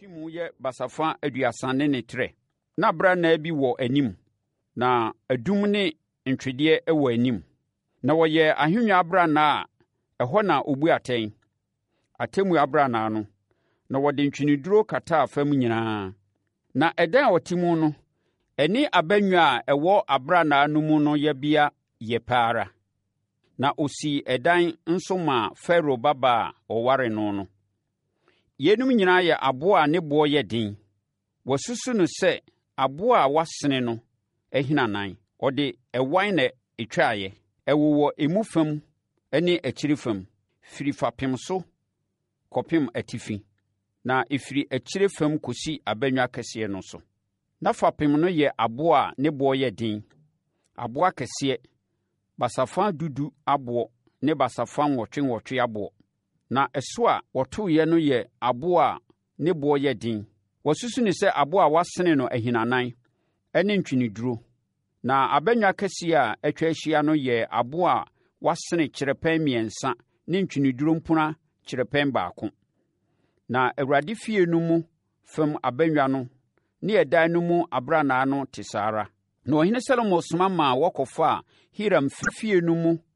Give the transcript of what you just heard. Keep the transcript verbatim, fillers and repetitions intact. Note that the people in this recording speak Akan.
ntwimu yɛ basafa aduasa ne ne trɛ. Na abrannaa bi wɔ anim, na adum ne ntwedeɛ wɔ anim. Na wɔyɛ ahennwa abrannaa a ɛhɔ na obu atɛn. Atemmu abrannaa no, na wɔde ntweneduro kataa fam nyinaa. Na ɛdan a ɔte mu no, ɛne abannwa a ɛwɔ abrannaa no mu no yɛbea yɛ pa ara. Na ɔsii ɛdan nso maa Farao babaa a ɔware no no. Yeinom nyinaa yɛ aboa a ne boɔ yɛ den. Wɔasusu no sɛ aboa a wasene no ahinanan. Ɔde ɛwan na ɛtwaeɛ. Ɛwowɔ emu fam ne akyiri fam, firi fapem so kɔpem atifi. Na ɛfiri akyire fam kɔsi abannwa kɛseɛ no so. Na fapem no yɛ aboa a ne boɔ yɛ den, aboa kɛseɛ, basafa dudu aboɔ ne basafa nwɔtwe nwɔtwe aboɔ. Na ɛso a wɔtoeɛ no yɛ aboa a ne boɔ yɛ den. Wɔasusu ne sɛ aboa a wasene no ahinanan ne ntweneduro. Na abannwa kɛseɛ a atwa ahyia no yɛ aboa a wasene kyerɛpɛn mmiɛnsa ne ntweneduro mpona kyerɛpɛn baako. Na Awurade fie no mu fam abannwa no ne ɛdan no mu abrannaa no te saa ara. Na ɔhene Salomo soma maa wɔkɔfaa Hiram fie no mu